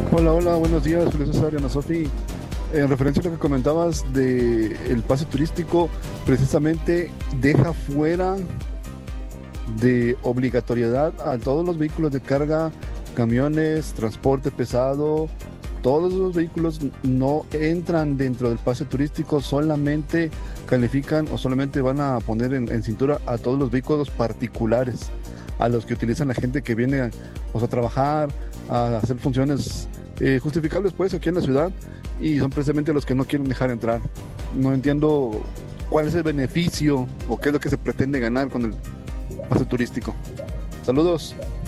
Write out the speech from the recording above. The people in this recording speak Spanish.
Hola, hola, buenos días, Julio César y Ana Sofi. En referencia a lo que comentabas de el pase turístico, precisamente deja fuera de obligatoriedad a todos los vehículos de carga, camiones, transporte pesado, todos los vehículos no entran dentro del pase turístico, solamente califican o solamente van a poner en cintura a todos los vehículos particulares, a los que utilizan la gente que viene a trabajar, a hacer funciones justificables pues aquí en la ciudad, y son precisamente los que no quieren dejar entrar. No entiendo cuál es el beneficio o qué es lo que se pretende ganar con el pase turístico. Saludos.